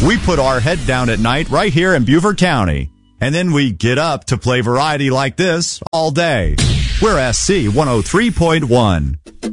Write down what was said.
We put our head down at night right here in Beaufort County. And then we get up to play variety like this all day. We're SC 103.1.